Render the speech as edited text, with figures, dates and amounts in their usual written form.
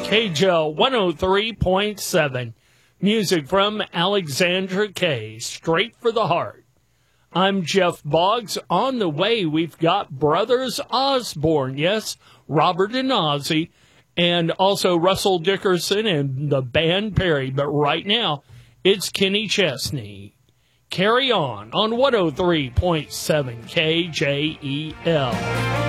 KJL 103.7. Music from Alexandra K. Straight for the heart. I'm Jeff Boggs. On the way, we've got Brothers Osborne. Yes, Robert and Ozzy. And also Russell Dickerson and the band Perry. But right now, it's Kenny Chesney. Carry on 103.7 KJEL.